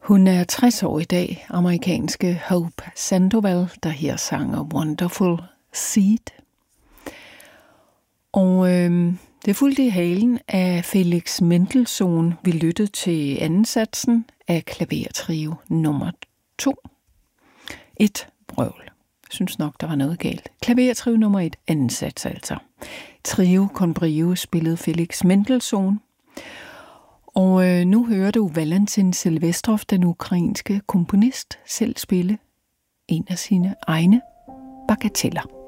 Hun er 60 år i dag, amerikanske Hope Sandoval, der her sanger Wonderful Seed. Og det fulgte i halen af Felix Mendelssohn. Vi lyttede til anden satsen af klavertrio nummer 2. Et brøvl. Jeg synes nok, der var noget galt. Klavertrio nummer 1, anden sats altså. Trio con brio spillede Felix Mendelssohn. Og nu hører du Valentin Silvestrov, den ukrainske komponist, selv spille en af sine egne bagateller.